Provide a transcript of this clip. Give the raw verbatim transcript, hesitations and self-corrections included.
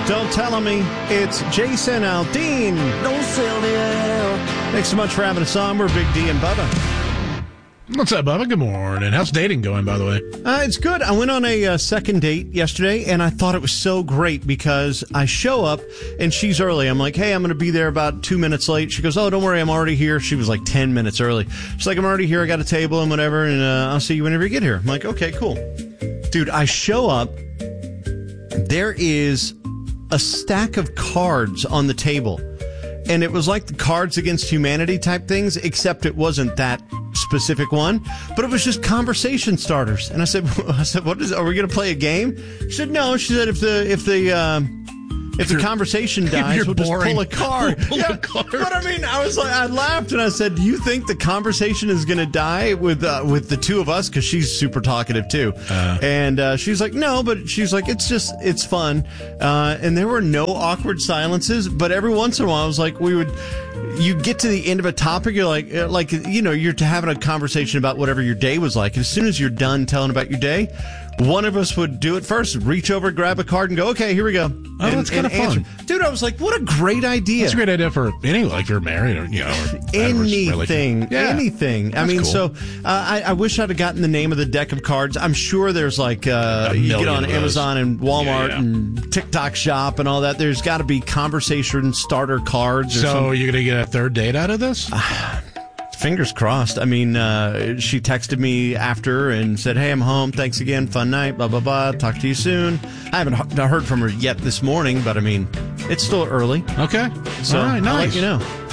Don't Tell Me. It's Jason Aldean. Don't sell the air. Thanks so much for having us on. We're Big D and Bubba. What's up, Bubba? Good morning. How's dating going, by the way? Uh, it's good. I went on a uh, second date yesterday, and I thought it was so great because I show up, and she's early. I'm like, hey, I'm going to be there about two minutes late. She goes, oh, don't worry, I'm already here. She was like ten minutes early. She's like, I'm already here. I got a table and whatever, and uh, I'll see you whenever you get here. I'm like, okay, cool. Dude, I show up. There is a stack of cards on the table, and it was like the Cards Against Humanity type things, except it wasn't that specific one, but it was just conversation starters. And I said, I said, what is, are we going to play a game? She said, no. She said, if the, if the, uh, if the conversation dies, we'll just pull a card. Pull yeah, a card. But I mean, I was like, I laughed and I said, do you think the conversation is going to die with uh, with the two of us? Because she's super talkative too. Uh, and uh, she's like, no, but she's like, it's just, it's fun. Uh, and there were no awkward silences, but every once in a while, I was like, we would, you get to the end of a topic, you're like, like, you know, you're having a conversation about whatever your day was like. And as soon as you're done telling about your day, one of us would do it first, reach over, grab a card, and go, okay, here we go. Oh, and, that's kind of fun. Dude, I was like, what a great idea. That's a great idea for any, like, if you're married or, you know, or anything. Yeah. Anything. That's I mean, cool. so uh, I, I wish I'd have gotten the name of the deck of cards. I'm sure there's like, uh, you get on Amazon and Walmart yeah, yeah. and TikTok Shop and all that. There's got to be conversation starter cards. Or so something. You're going to get a third date out of this? Fingers crossed. I mean, uh, she texted me after and said, hey, I'm home. Thanks again. Fun night. Blah, blah, blah. Talk to you soon. I haven't heard from her yet this morning, but I mean, it's still early. Okay. So all right, nice. I'll let you know.